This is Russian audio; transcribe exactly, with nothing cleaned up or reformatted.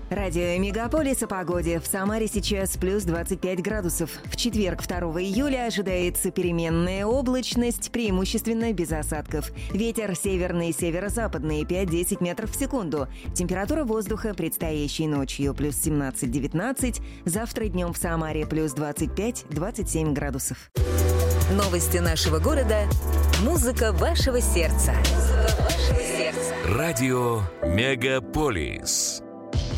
Радио Мегаполис о погоде. В Самаре сейчас плюс двадцать пять градусов. В четверг, второго июля, ожидается переменная облачность, преимущественно без осадков. Ветер северный и северо-западный пять-десять метров в секунду. Температура воздуха предстоящей ночью плюс семнадцать-девятнадцать. Завтра днем в Самаре плюс двадцать пять-двадцать семь градусов. Новости нашего города. Музыка вашего сердца. Музыка вашего сердца. Радио Мегаполис.